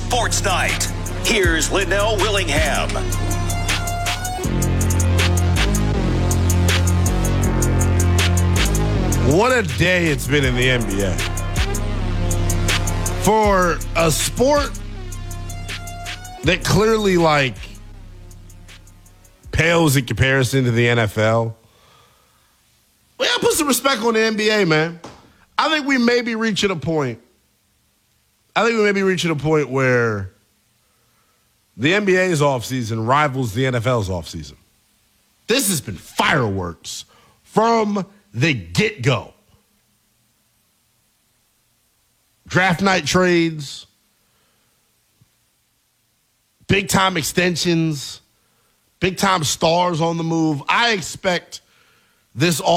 Sports Night. Here's Linnell Willingham. What a day it's been in the NBA. For a sport that clearly, pales in comparison to the NFL, we gotta put some respect on the NBA, man. I think we may be reaching a point. Where the NBA's offseason rivals the NFL's offseason. This has been fireworks from the get-go. Draft night trades, big-time extensions, big-time stars on the move. I expect this